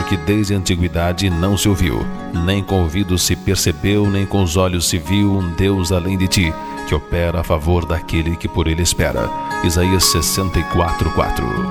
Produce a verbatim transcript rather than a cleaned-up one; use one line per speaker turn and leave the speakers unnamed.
que desde a antiguidade não se ouviu, nem com ouvidos se percebeu, nem com os olhos se viu um Deus além de ti, que opera a favor daquele que por ele espera. Isaías sessenta e quatro, quatro.